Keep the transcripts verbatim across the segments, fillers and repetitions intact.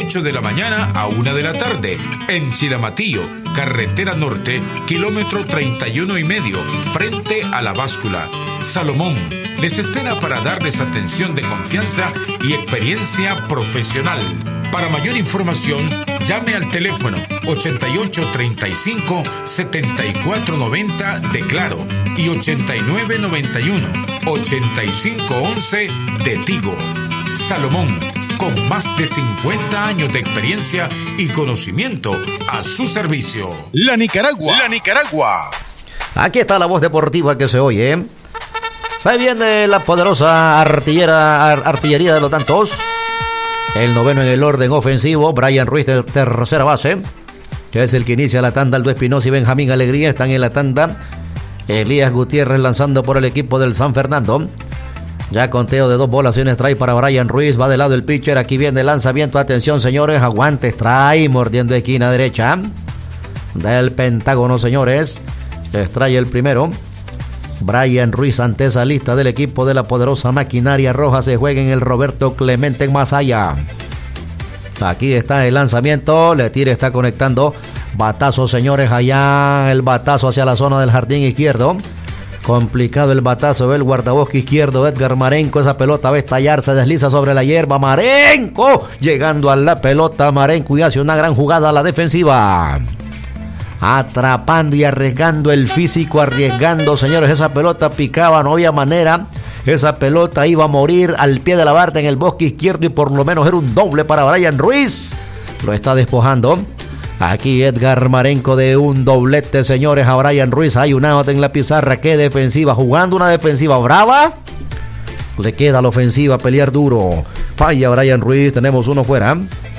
ocho de la mañana a una de la tarde. En Chiramatillo, carretera norte, kilómetro treinta y uno y medio, frente a la báscula. Salomón les espera para darles atención de confianza y experiencia profesional. Para mayor información, llame al teléfono ochenta y ocho treinta y cinco setenta y cuatro noventa de Claro y ochenta y nueve noventa y uno ochenta y cinco once de Tigo. Salomón, con más de cincuenta años de experiencia y conocimiento a su servicio. La Nicaragua. La Nicaragua. Aquí está la voz deportiva que se oye, ¿eh? Se viene la poderosa artillera, ar, artillería de los Dantos. El noveno en el orden ofensivo, Brian Ruiz de tercera base, que es el que inicia la tanda. Aldo Espinosa y Benjamín Alegría están en la tanda. Elías Gutiérrez lanzando por el equipo del San Fernando. Ya conteo de dos bolas y un strike para Brian Ruiz. Va de lado el pitcher. Aquí viene el lanzamiento. Atención, señores. Aguante, strike. Mordiendo esquina derecha del Pentágono, señores. Strike el primero. Brian Ruiz ante esa lista del equipo de la poderosa maquinaria roja. Se juega en el Roberto Clemente en Masaya. Aquí está el lanzamiento. Le tira, está conectando. Batazo, señores, allá. El batazo hacia la zona del jardín izquierdo. Complicado el batazo del guardabosque izquierdo Edgar Marenco. Esa pelota va a estallar, se desliza sobre la hierba. Marenco llegando a la pelota. Marenco y hace una gran jugada a la defensiva. Atrapando y arriesgando el físico, arriesgando, señores. Esa pelota picaba, no había manera. Esa pelota iba a morir al pie de la barda en el bosque izquierdo y por lo menos era un doble para Brian Ruiz. Lo está despojando. Aquí Edgar Marenco de un doblete, señores, a Brian Ruiz. Hay un out en la pizarra. Qué defensiva, jugando una defensiva brava. Le queda la ofensiva a pelear duro. Falla Brian Ruiz, tenemos uno fuera.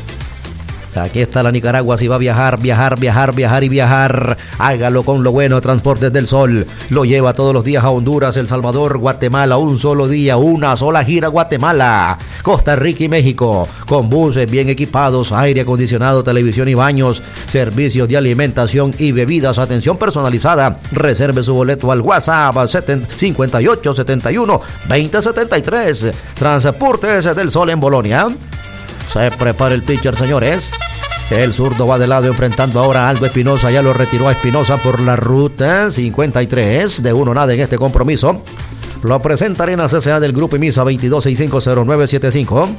Aquí está la Nicaragua, si va a viajar, viajar, viajar, viajar y viajar. Hágalo con lo bueno, Transportes del Sol. Lo lleva todos los días a Honduras, El Salvador, Guatemala. Un solo día, una sola gira Guatemala, Costa Rica y México. Con buses bien equipados, aire acondicionado, televisión y baños. Servicios de alimentación y bebidas. Atención personalizada. Reserve su boleto al WhatsApp cincuenta y ocho setenta y uno veinte setenta y tres. Transportes del Sol en Bolonia. Se prepara el pitcher, señores. El zurdo va de lado enfrentando ahora a Aldo Espinosa. Ya lo retiró a Espinosa por la ruta cincuenta y tres. De uno nada en este compromiso. Lo presenta Arenas S A del Grupo IMISA veintidós sesenta y cinco cero nueve setenta y cinco.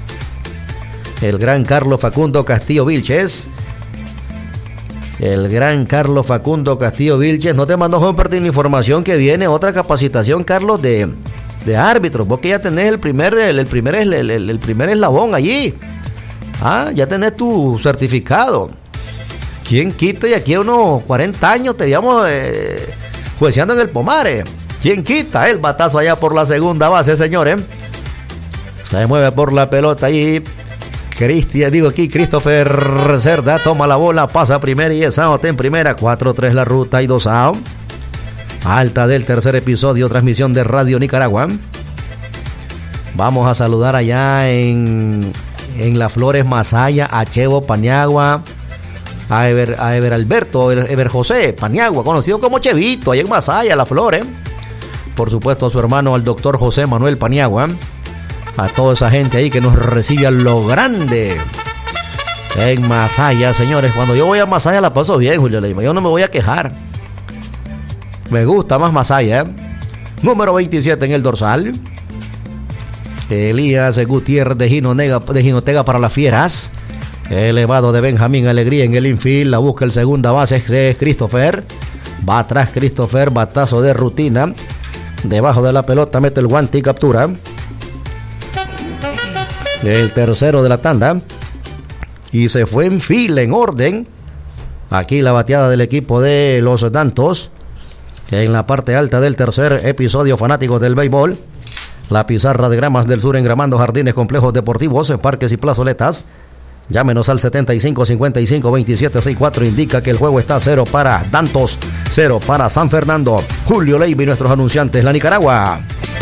El gran Carlos Facundo Castillo Vilches. El gran Carlos Facundo Castillo Vilches. No te mandó compartir la información que viene. Otra capacitación, Carlos, de... de árbitros. Vos que ya tenés el primer el, el primer el, el, el primer eslabón allí. Ah, ya tenés tu certificado. ¿Quién quita? Y aquí a unos cuarenta años te veíamos eh, jueceando en el Pomare. ¿Quién quita? El batazo allá por la segunda base, señores. Se mueve por la pelota ahí. Cristian, digo aquí, Christopher Cerda toma la bola, pasa a primera y es out en primera. cuatro tres la ruta y dos out. Alta del tercer episodio, transmisión de Radio Nicaragua. Vamos a saludar allá en, en Las Flores, Masaya, a Chevo Paniagua, a Ever, a Ever Alberto, Ever José Paniagua, conocido como Chevito, allá en Masaya, Las Flores. Por supuesto a su hermano, al doctor José Manuel Paniagua. A toda esa gente ahí que nos recibe a lo grande en Masaya, señores. Cuando yo voy a Masaya la paso bien, Julio Lima. Yo no me voy a quejar. Me gusta más Masaya. Número veintisiete en el dorsal. Elías Gutiérrez de Jinotega, de Jinotega para las Fieras. Elevado de Benjamín Alegría en el infield. La busca el segunda base es Christopher. Va atrás Christopher. Batazo de rutina. Debajo de la pelota mete el guante y captura. El tercero de la tanda. Y se fue en fila, en orden. Aquí la bateada del equipo de los Dantos. En la parte alta del tercer episodio, fanáticos del béisbol. La pizarra de Gramas del Sur engramando jardines, complejos deportivos, parques y plazoletas. Llámenos al setenta y cinco cincuenta y cinco veintisiete sesenta y cuatro. Indica que el juego está cero para Dantos, cero para San Fernando. Julio Leiva y nuestros anunciantes, la Nicaragua.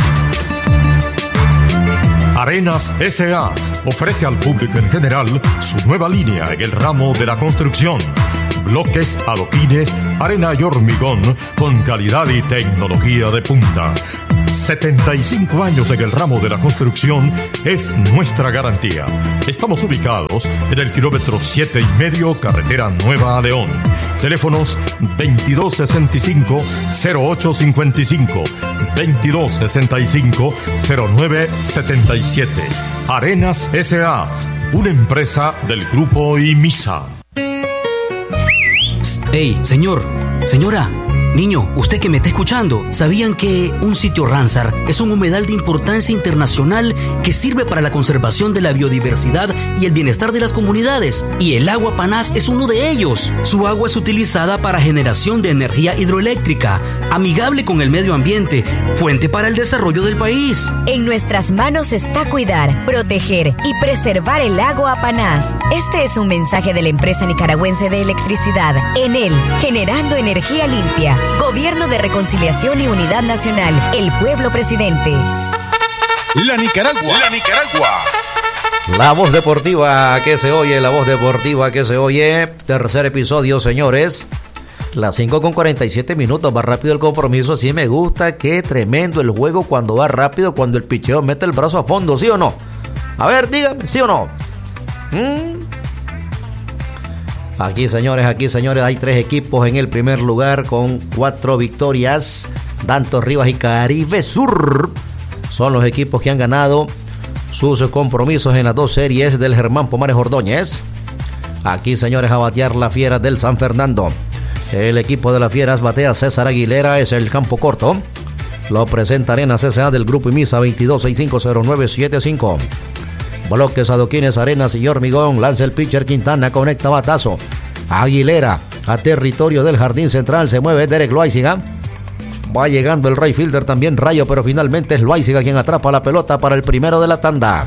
Arenas S A ofrece al público en general su nueva línea en el ramo de la construcción. Bloques, adoquines, arena y hormigón con calidad y tecnología de punta. setenta y cinco años en el ramo de la construcción es nuestra garantía. Estamos ubicados en el kilómetro siete y medio, carretera Nueva a León. Teléfonos veintidós sesenta y cinco, cero ocho cincuenta y cinco, veintidós sesenta y cinco, cero nueve setenta y siete. Arenas S A, una empresa del Grupo IMISA. Hey, señor, señora, niño, usted que me está escuchando, ¿sabían que un sitio Ramsar es un humedal de importancia internacional que sirve para la conservación de la biodiversidad y el bienestar de las comunidades? Y el agua Panás es uno de ellos. Su agua es utilizada para generación de energía hidroeléctrica, amigable con el medio ambiente, fuente para el desarrollo del país. En nuestras manos está cuidar, proteger y preservar el agua Panás. Este es un mensaje de la empresa nicaragüense de electricidad, Enel, generando energía limpia. Gobierno de Reconciliación y Unidad Nacional. El pueblo presidente. La Nicaragua. La Nicaragua. La voz deportiva que se oye, la voz deportiva que se oye. Tercer episodio, señores. Las cinco con cuarenta y siete minutos, va rápido el compromiso. Sí me gusta, qué tremendo el juego cuando va rápido, cuando el picheo mete el brazo a fondo, ¿sí o no? A ver, dígame, ¿sí o no? ¿Mm? Aquí, señores, aquí, señores, hay tres equipos en el primer lugar con cuatro victorias. Dantos Rivas y Caribe Sur son los equipos que han ganado sus compromisos en las dos series del Germán Pomares Ordóñez. Aquí, señores, a batear la Fiera del San Fernando. El equipo de las Fieras batea César Aguilera, es el campo corto. Lo presenta Arenas S A del Grupo IMISA veintidós sesenta y cinco cero nueve setenta y cinco. Bloques, adoquines, arenas y hormigón. Lanza el pitcher Quintana, conecta batazo. Aguilera a territorio del jardín central. Se mueve Derek Loaiziga. Va llegando el right fielder también Rayo, pero finalmente es Loaiziga quien atrapa la pelota para el primero de la tanda.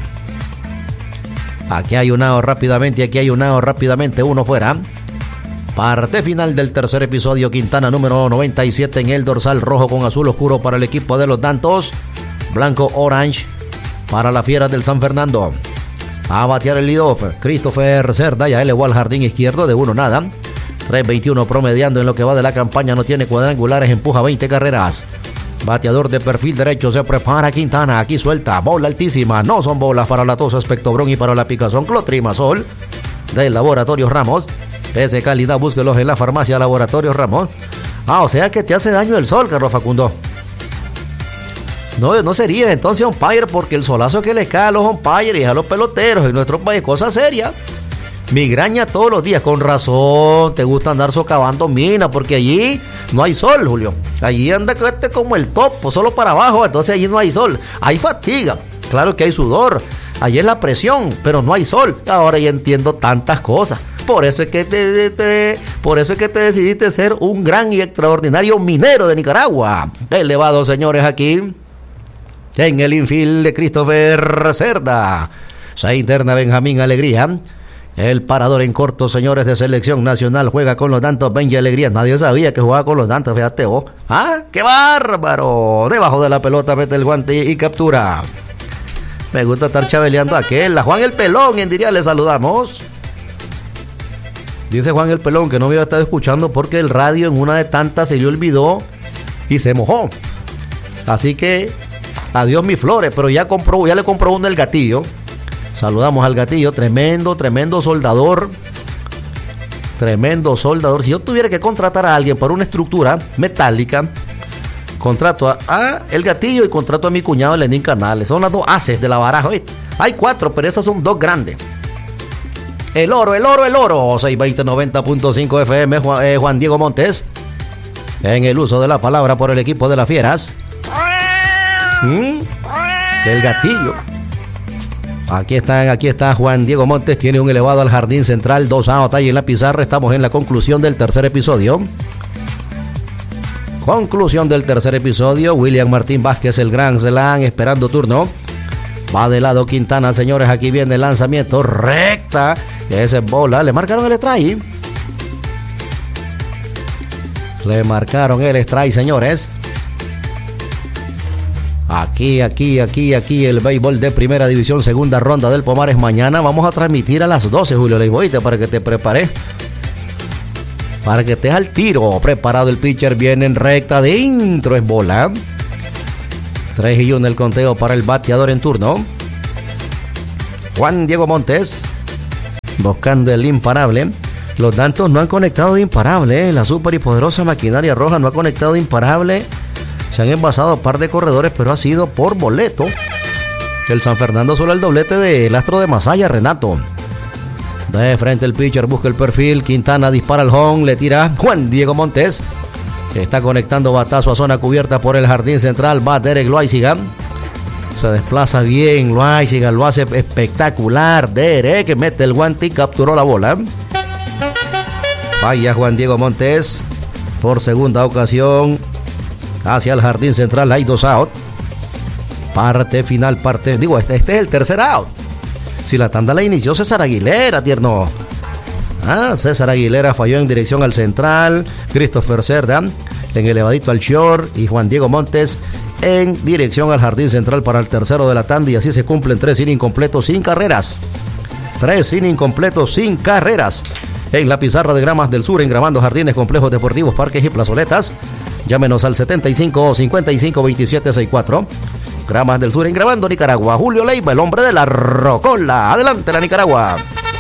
Aquí hay un out rápidamente, aquí hay un out rápidamente, uno fuera. Parte final del tercer episodio. Quintana número noventa y siete en el dorsal rojo con azul oscuro para el equipo de los Dantos. Blanco orange para la Fiera del San Fernando. A batear el leadoff Christopher Cerda, ya él le va al jardín izquierdo de uno nada. tres veintiuno promediando en lo que va de la campaña, no tiene cuadrangulares, empuja veinte carreras. Bateador de perfil derecho, se prepara Quintana, aquí suelta, bola altísima, no son bolas para la tos Espectobrón y para la picazón Clotrimazol del Laboratorio Ramos. Ese calidad, búsquelos en la farmacia Laboratorio Ramos. Ah, o sea que te hace daño el sol, Carlos Facundo. No, no sería entonces umpire, porque el solazo que le cae a los umpires y a los peloteros en nuestro país, cosa seria. Migraña todos los días, con razón, te gusta andar socavando mina, porque allí no hay sol, Julio. Allí anda como el topo, solo para abajo, entonces allí no hay sol. Hay fatiga, claro que hay sudor, allí es la presión, pero no hay sol. Ahora ya entiendo tantas cosas. Por eso es que te, te, por eso es que te decidiste ser un gran y extraordinario minero de Nicaragua. Elevado, señores, aquí en el infield de Christopher Cerda. Se interna Benjamín Alegría. El parador en corto, señores, de selección nacional, juega con los Dantos. Benji Alegría, nadie sabía que jugaba con los Dantos, fíjate vos. ¡Ah, qué bárbaro! Debajo de la pelota mete el guante y captura. Me gusta estar chabeleando a aquel, a Juan el Pelón, en diría le saludamos. Dice Juan el Pelón que no me había estado escuchando porque el radio en una de tantas se le olvidó y se mojó. Así que adiós mis flores, pero ya compró, ya le compró uno el Gatillo. Saludamos al Gatillo, tremendo, tremendo soldador. Tremendo soldador. Si yo tuviera que contratar a alguien para una estructura metálica, contrato a, a el Gatillo y contrato a mi cuñado Lenín Canales. Son las dos haces de la baraja, ¿viste? Hay cuatro, pero esas son dos grandes. El oro, el oro, el oro. seiscientos veinte noventa punto cinco F M, Juan, eh, Juan Diego Montes. En el uso de la palabra por el equipo de las Fieras. ¿Mm? El Gatillo. Aquí está, aquí está Juan Diego Montes. Tiene un elevado al jardín central. Dos out ahí en la pizarra. Estamos en la conclusión del tercer episodio. Conclusión del tercer episodio. William Martín Vázquez, el gran Slam, esperando turno. Va de lado Quintana, señores. Aquí viene el lanzamiento. Recta. Esa es bola. Le marcaron el strike. Le marcaron el strike, señores. Aquí, aquí, aquí, aquí el béisbol de primera división, segunda ronda del Pomares. Mañana vamos a transmitir a las doce, Julio Leiboite, para que te prepares. Para que estés al tiro. Preparado el pitcher, viene en recta, dentro es bola. tres y uno el conteo para el bateador en turno. Juan Diego Montes, buscando el imparable. Los Dantos no han conectado de imparable, ¿eh? La super y poderosa maquinaria roja no ha conectado de imparable. Se han envasado un par de corredores, pero ha sido por boleto. El San Fernando solo el doblete del astro de Masaya, Renato. De frente el pitcher, busca el perfil. Quintana dispara el home, le tira Juan Diego Montes. Está conectando batazo a zona cubierta por el jardín central. Va Derek Loaiziga. Se desplaza bien Loaiziga, lo hace espectacular. Derek que mete el guante y capturó la bola. Vaya Juan Diego Montes por segunda ocasión hacia el jardín central. Hay dos out. Parte final, parte. Digo, este, este es el tercer out. Si la tanda la inició César Aguilera, tierno. Ah, César Aguilera falló en dirección al central. Christopher Cerda en elevadito al short. Y Juan Diego Montes en dirección al jardín central para el tercero de la tanda. Y así se cumplen tres innings completos sin carreras. Tres innings completos sin carreras. En la pizarra de Gramas del Sur, en Gramando Jardines, Complejos Deportivos, Parques y Plazoletas. Llámenos al setenta y cinco cincuenta y cinco veintisiete sesenta y cuatro. Gramas del Sur en Gramando, Nicaragua. Julio Leiva, el hombre de la rocola. Adelante la Nicaragua.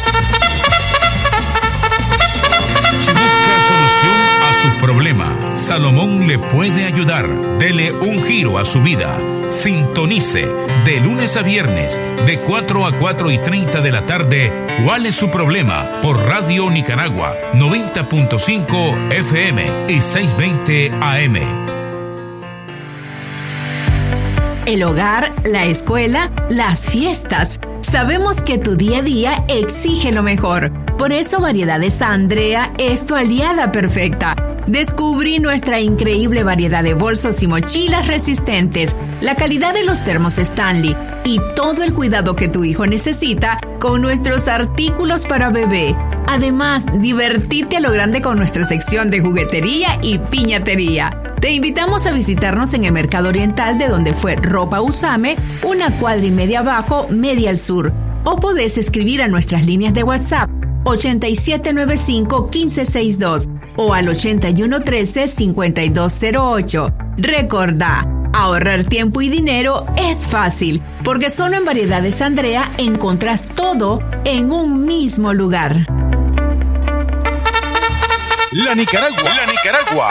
Si busca solución a su problema, Salomón le puede ayudar. Dele un giro a su vida. Sintonice de lunes a viernes de cuatro a cuatro y treinta de la tarde. ¿Cuál es su problema? Por Radio Nicaragua noventa punto cinco F M y seiscientos veinte A M. El hogar, la escuela, las fiestas. Sabemos que tu día a día exige lo mejor. Por eso Variedades Andrea es tu aliada perfecta. Descubrí nuestra increíble variedad de bolsos y mochilas resistentes, la calidad de los termos Stanley y todo el cuidado que tu hijo necesita con nuestros artículos para bebé. Además, divertite a lo grande con nuestra sección de juguetería y piñatería. Te invitamos a visitarnos en el Mercado Oriental, de donde fue Ropa Usame, una cuadra y media abajo, media al sur. O podés escribir a nuestras líneas de WhatsApp ochenta y siete noventa y cinco quince sesenta y dos o al ochenta y uno trece cincuenta y dos cero ocho. Recordá, ahorrar tiempo y dinero es fácil, porque solo en Variedades Andrea encontrás todo en un mismo lugar. La Nicaragua, la Nicaragua.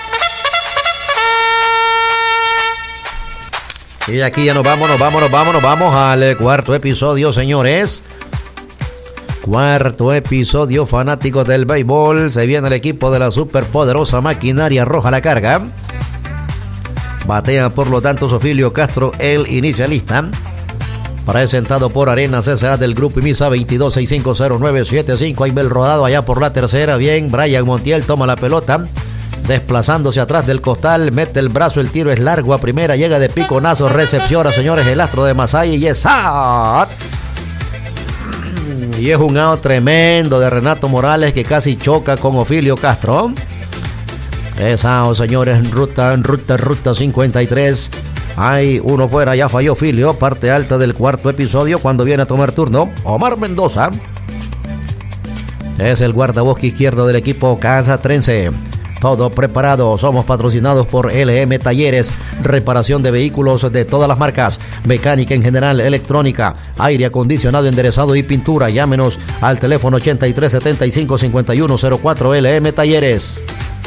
Y aquí ya nos vamos, nos vamos, nos vamos, nos vamos al cuarto episodio, señores. Cuarto episodio, fanáticos del béisbol. Se viene el equipo de la superpoderosa maquinaria roja a la carga. Batea por lo tanto Sofilio Castro, el inicialista. Presentado por Arenas S A del Grupo IMISA veintidós sesenta y cinco cero nueve setenta y cinco. Aibel rodado allá por la tercera. Bien, Brian Montiel toma la pelota. Desplazándose atrás del costal, mete el brazo, el tiro es largo a primera, llega de piconazo, recepciona, señores, el astro de Masaya y es out. Y es un out tremendo de Renato Morales que casi choca con Ofilio Castro. Es out, señores, en ruta, en ruta, ruta cincuenta y tres. Hay uno fuera, ya falló Ofilio, parte alta del cuarto episodio cuando viene a tomar turno Omar Mendoza. Es el guardabosque izquierdo del equipo Casatrense. Todo preparado, somos patrocinados por L M Talleres, reparación de vehículos de todas las marcas, mecánica en general, electrónica, aire acondicionado, enderezado y pintura. Llámenos al teléfono ochenta y tres setenta y cinco cincuenta y uno cero cuatro. L M Talleres.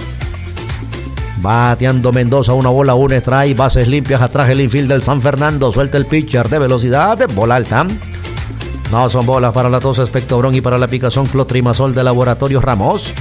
Bateando Mendoza, una bola, un strike, bases limpias atrás el infield del San Fernando, suelta el pitcher de velocidad, de bola alta. No son bolas para la tos Expectobrón y para la picazón Clotrimazol de Laboratorios Ramos.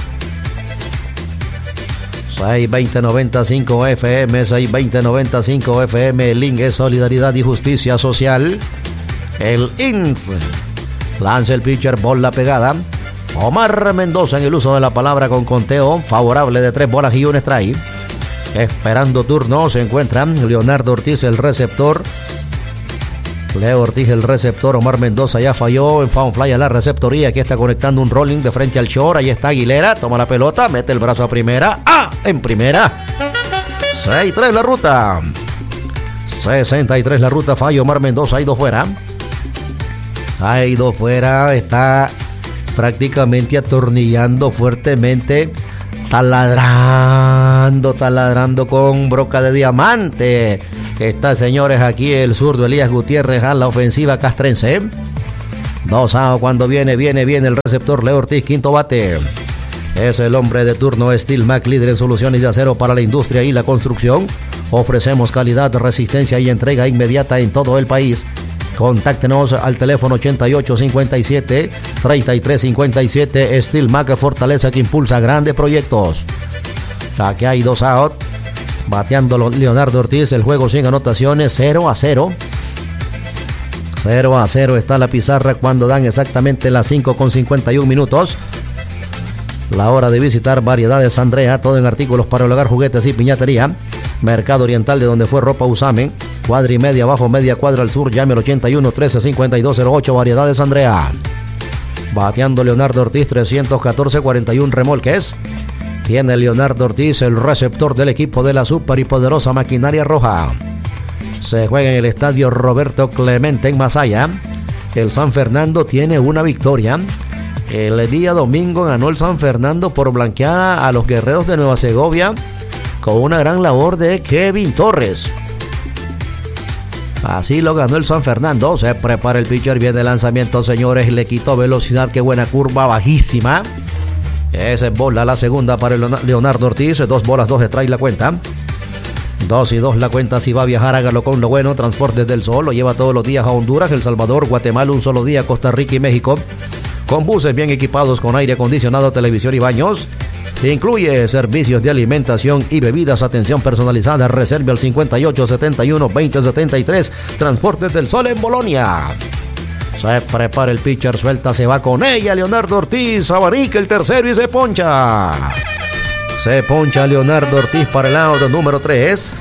seis veinte noventa y cinco F M, seis veinte noventa y cinco F M, el I N es Solidaridad y Justicia Social. El I N S. Lanza el pitcher, bola pegada. Omar Mendoza en el uso de la palabra con conteo favorable de tres bolas y un strike. Esperando turno se encuentran Leonardo Ortiz, el receptor. Leo Ortiz, el receptor. Omar Mendoza ya falló en foul fly a la receptoría. Aquí está conectando un rolling de frente al short. Ahí está Aguilera, toma la pelota, mete el brazo a primera. ¡Ah! En primera. seis tres la ruta. sesenta y tres la ruta, fallo Omar Mendoza. Hay dos fuera. Hay dos fuera. Está prácticamente atornillando fuertemente. Taladrando, taladrando con broca de diamante. Está, señores, aquí el zurdo Elías Gutiérrez a la ofensiva castrense. Dos a cuando viene, viene, viene el receptor Leo Ortiz, quinto bate. Es el hombre de turno Steel Mac, líder en soluciones de acero para la industria y la construcción. Ofrecemos calidad, resistencia y entrega inmediata en todo el país. Contáctenos al teléfono ochenta y ocho cincuenta y siete treinta y tres cincuenta y siete. Steel Mac, fortaleza que impulsa grandes proyectos. Aquí hay dos out. Bateando Leonardo Ortiz, el juego sin anotaciones, cero a cero. cero a cero está la pizarra cuando dan exactamente las cinco con cincuenta y un minutos. La hora de visitar Variedades Andrea, todo en artículos para el hogar, juguetes y piñatería. Mercado Oriental, de donde fue ropa Usame. Cuadra y media abajo, media cuadra al sur. Llame al ochenta y uno trece cincuenta y dos cero ocho. Variedades Andrea. Bateando Leonardo Ortiz, trescientos catorce cuarenta y uno remolques. Tiene Leonardo Ortiz, el receptor del equipo de la super y poderosa maquinaria roja. Se juega en el estadio Roberto Clemente en Masaya. El San Fernando tiene una victoria. El día domingo ganó el San Fernando por blanqueada a los guerreros de Nueva Segovia con una gran labor de Kevin Torres. Así lo ganó el San Fernando. Se prepara el pitcher, viene el lanzamiento, señores. Le quitó velocidad, qué buena curva, bajísima. Esa es bola, la segunda para el Leonardo Ortiz. Dos bolas, dos strikes la cuenta. Dos y dos la cuenta. Si va a viajar, hágalo con lo bueno. Transportes del Sol lo lleva todos los días a Honduras, El Salvador, Guatemala, un solo día, Costa Rica y México. Con buses bien equipados con aire acondicionado, televisión y baños. Incluye servicios de alimentación y bebidas. Atención personalizada. Reserve al cincuenta y ocho setenta y uno veinte setenta y tres. Transportes del Sol en Bolonia. Se prepara el pitcher, suelta, se va con ella Leonardo Ortiz, abanica el tercero y se poncha. Se poncha Leonardo Ortiz para el out número tres.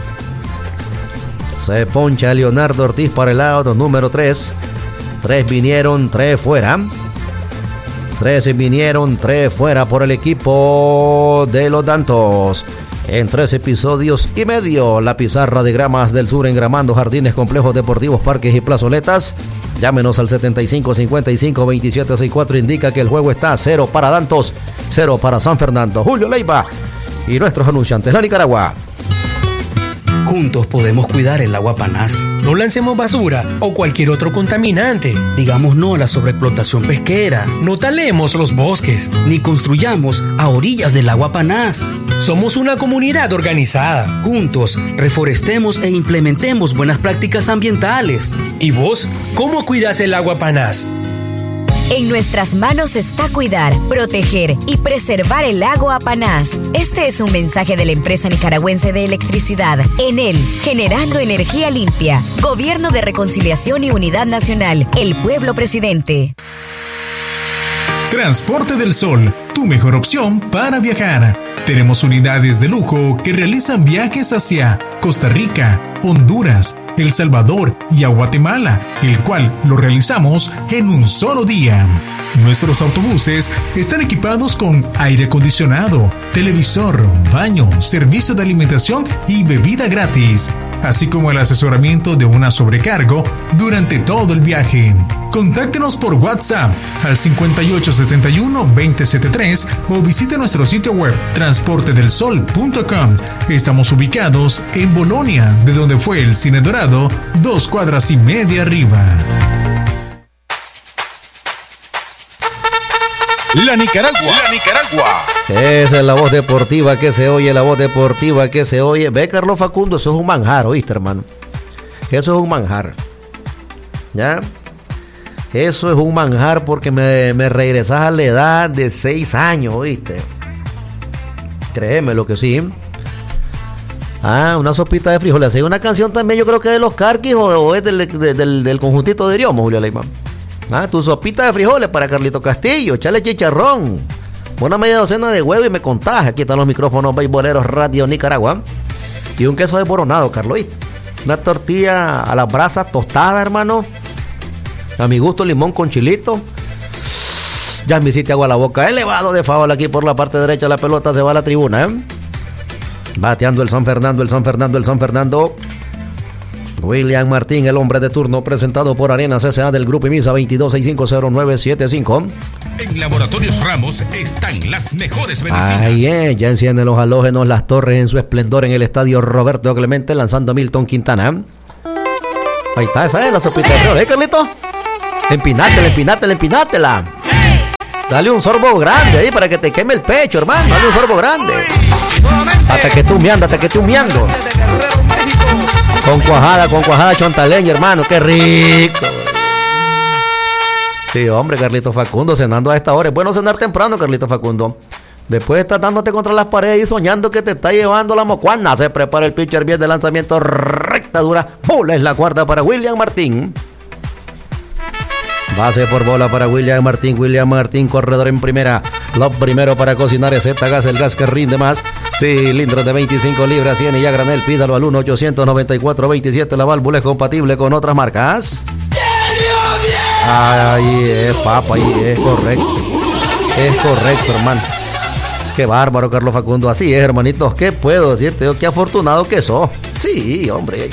Se poncha Leonardo Ortiz para el out número tres. Tres vinieron, tres fuera. Tres vinieron, tres fuera por el equipo de los Dantos. En tres episodios y medio, la pizarra de Gramas del Sur, engramando jardines, complejos deportivos, parques y plazoletas. Llámenos al setenta y cinco cincuenta y cinco veintisiete sesenta y cuatro. Indica que el juego está cero para Dantos, cero para San Fernando. Julio Leiva y nuestros anunciantes, la Nicaragua. Juntos podemos cuidar el agua Panás. No lancemos basura o cualquier otro contaminante. Digamos no a la sobreexplotación pesquera. No talemos los bosques. Ni construyamos a orillas del agua Panás. Somos una comunidad organizada. Juntos, reforestemos e implementemos buenas prácticas ambientales. ¿Y vos, cómo cuidas el agua Panás? En nuestras manos está cuidar, proteger y preservar el lago Apanás. Este es un mensaje de la empresa nicaragüense de electricidad, Enel, generando energía limpia. Gobierno de Reconciliación y Unidad Nacional, el pueblo presidente. Transporte del Sol, tu mejor opción para viajar. Tenemos unidades de lujo que realizan viajes hacia Costa Rica, Honduras, El Salvador y a Guatemala, el cual lo realizamos en un solo día. Nuestros autobuses están equipados con aire acondicionado, televisor, baño, servicio de alimentación y bebida gratis, así como el asesoramiento de una sobrecargo durante todo el viaje. Contáctenos por WhatsApp al cincuenta y ocho setenta y uno veinte setenta y tres o visite nuestro sitio web transporte del sol punto com. Estamos ubicados en Bolonia, de donde fue el Cine Dorado, dos cuadras y media arriba. La Nicaragua, la Nicaragua. Esa es la voz deportiva que se oye, la voz deportiva que se oye. Ve, Carlos Facundo, eso es un manjar, ¿oíste, hermano? Eso es un manjar. ¿Ya? Eso es un manjar porque me, me regresas a la edad de seis años, ¿oíste? Créeme lo que sí. Ah, una sopita de frijoles. Hay una canción también, yo creo que de los Carquis o, o es del, del, del, del conjuntito de Iriomo, Julio Leiva. Ah, tu sopita de frijoles para Carlito Castillo, echale chicharrón, una media docena de huevo y me contás. Aquí están los micrófonos beisboleros Radio Nicaragua. Y un queso desboronado, Carlos. Una tortilla a la brasa tostada, hermano. A mi gusto, limón con chilito. Ya me hiciste agua a la boca. Elevado de foul aquí por la parte derecha. La pelota se va a la tribuna, ¿eh? Bateando el San Fernando, el San Fernando, el San Fernando. William Martín, el hombre de turno, presentado por Arenas S A del Grupo Imisa. Veintidós sesenta y cinco cero nueve setenta y cinco. En Laboratorios Ramos están las mejores medicinas. Ay, eh, ya encienden los halógenos las torres en su esplendor en el estadio Roberto Clemente, lanzando a Milton Quintana. Ahí está, esa es la sopita de río, ¿eh, Carlito? Empinátela, empinátela, empinátela. Dale un sorbo grande ahí para que te queme el pecho, hermano. Dale un sorbo grande. Hasta que tú meando, hasta que tú meando. Con cuajada, con cuajada chontaleña, hermano. Qué rico. Sí, hombre, Carlito Facundo, cenando a esta hora. Es bueno cenar temprano, Carlito Facundo. Después estás dándote contra las paredes y soñando que te está llevando la mocuana. Se prepara el pitcher bien de lanzamiento, recta dura. Bola es la cuarta para William Martín. Base por bola para William Martín. William Martín, corredor en primera. Lo primero para cocinar es Z-Gas, el gas que rinde más. Cilindros de veinticinco libras, cien y ya granel. Pídalo al uno ochocientos noventa y cuatro veintisiete. La válvula es compatible con otras marcas. Ahí es, papá, ahí es correcto. Es correcto, hermano. Qué bárbaro, Carlos Facundo. Así es, hermanitos. ¿Qué puedo decirte? Qué afortunado que sos. Sí, hombre.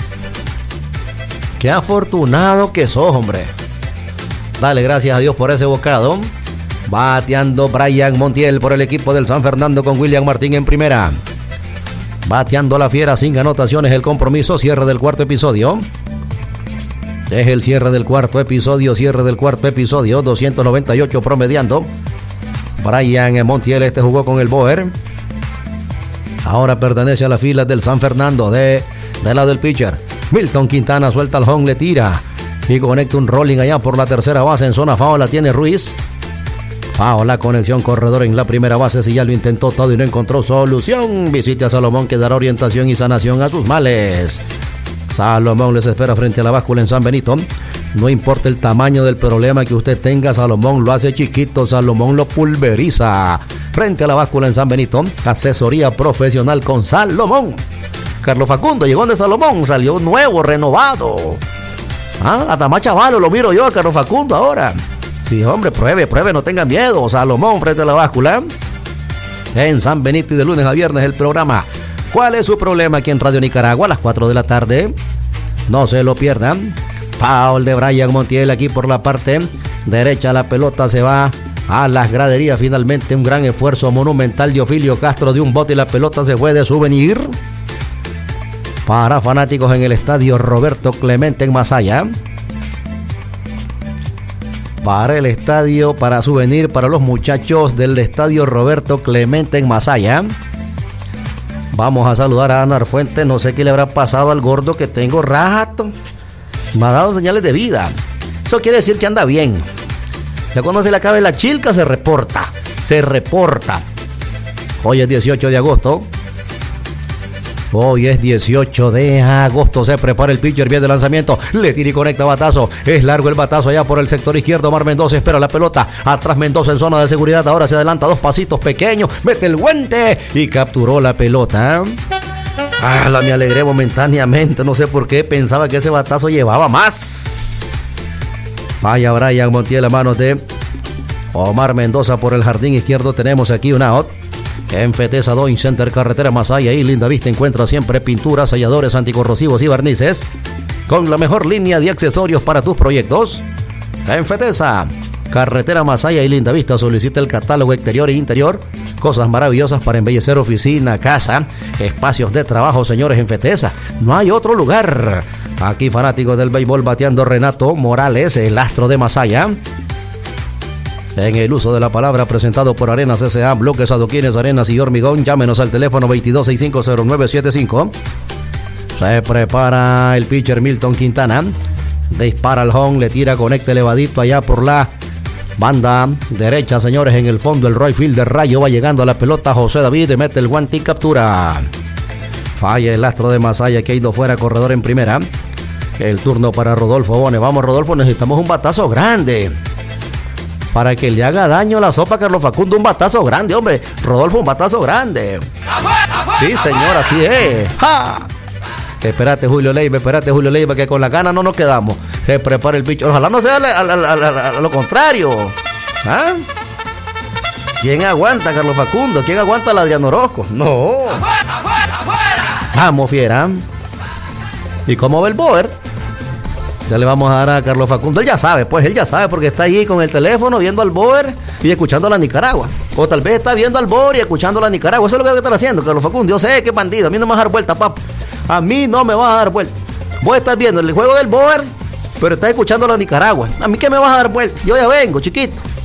Qué afortunado que sos, hombre. Dale gracias a Dios por ese bocado. Bateando Brian Montiel por el equipo del San Fernando con William Martín en primera. Bateando la fiera sin anotaciones el compromiso. Cierre del cuarto episodio. Es el cierre del cuarto episodio. Cierre del cuarto episodio. doscientos noventa y ocho promediando. Brian Montiel, este jugó con el Boer. Ahora pertenece a la fila del San Fernando. De, de lado del pitcher. Milton Quintana suelta el home, le tira. Y conecta un rolling allá por la tercera base. En zona foul la tiene Ruiz. Foul la conexión, corredor en la primera base. Si ya lo intentó todo y no encontró solución, visite a Salomón que dará orientación y sanación a sus males. Salomón les espera frente a la báscula en San Benito. No importa el tamaño del problema que usted tenga, Salomón lo hace chiquito. Salomón lo pulveriza. Frente a la báscula en San Benito. Asesoría profesional con Salomón. Carlos Facundo llegó de Salomón. Salió nuevo, renovado. Ah, hasta más chavalo lo miro yo a Carlos Facundo ahora. Sí, hombre, pruebe, pruebe, no tengan miedo. Salomón frente a la báscula. En San Benito y de lunes a viernes el programa ¿Cuál es su problema? Aquí en Radio Nicaragua a las cuatro de la tarde. No se lo pierdan. Foul de Brian Montiel aquí por la parte derecha. La pelota se va a las graderías. Finalmente un gran esfuerzo monumental de Ofilio Castro de un bote y la pelota se fue de souvenir. Para fanáticos en el estadio Roberto Clemente en Masaya. Para el estadio, para souvenir para los muchachos del estadio Roberto Clemente en Masaya. Vamos a saludar a Ana Fuentes. No sé qué le habrá pasado al gordo que tengo rato. Me ha dado señales de vida. Eso quiere decir que anda bien. Ya cuando se le acabe la chilca se reporta. Se reporta. Hoy es dieciocho de agosto. Hoy es dieciocho de agosto. Se prepara el pitcher, bien de lanzamiento. Le tira y conecta batazo. Es largo el batazo allá por el sector izquierdo. Omar Mendoza espera la pelota. Atrás Mendoza en zona de seguridad. Ahora se adelanta dos pasitos pequeños. Mete el guante y capturó la pelota. Ah, la me alegré momentáneamente. No sé por qué. Pensaba que ese batazo llevaba más. Vaya Brian Montiel a manos de Omar Mendoza por el jardín izquierdo. Tenemos aquí un out. En Fetesa Doing Center, carretera Masaya y Linda Vista encuentra siempre pinturas, selladores anticorrosivos y barnices con la mejor línea de accesorios para tus proyectos. En Fetesa, carretera Masaya y Linda Vista, solicita el catálogo exterior e interior. Cosas maravillosas para embellecer oficina, casa, espacios de trabajo, señores, en Fetesa. No hay otro lugar. Aquí fanáticos del béisbol bateando Renato Morales, el astro de Masaya. En el uso de la palabra, presentado por Arenas S A, bloques, adoquines, arenas y hormigón. Llámenos al teléfono veintidós sesenta y cinco cero nueve setenta y cinco. Se prepara el pitcher Milton Quintana. Dispara al home, le tira, conecta elevadito allá por la banda derecha, señores. En el fondo el right field de Rayo va llegando a la pelota. José David mete el guante y captura. Falla el astro de Masaya que ha ido fuera, corredor en primera. El turno para Rodolfo Bones. Vamos, Rodolfo, necesitamos un batazo grande para que le haga daño la sopa a Carlos Facundo. Un batazo grande, hombre. Rodolfo, un batazo grande. Sí, señor, así es. ¡Ja! Espérate, Julio Leiva, espérate, Julio Leiva, que con la gana no nos quedamos. Se prepara el pitcher. Ojalá no sea a, a, a, a, a lo contrario. ¿Ah? ¿Quién aguanta a Carlos Facundo? ¿Quién aguanta a Adriano Orozco? No. Vamos, fiera. ¿Y cómo va el Boer? Ya le vamos a dar a Carlos Facundo. Él ya sabe, pues él ya sabe porque está ahí con el teléfono viendo al Boer y escuchando a la Nicaragua. O tal vez está viendo al Boer y escuchando a la Nicaragua. Eso es lo que están haciendo, Carlos Facundo. Yo sé que es bandido. A mí no me vas a dar vuelta, papá. A mí no me vas a dar vuelta. Vos estás viendo el juego del Boer, pero estás escuchando a la Nicaragua. A mí que me vas a dar vuelta. Yo ya vengo, chiquito.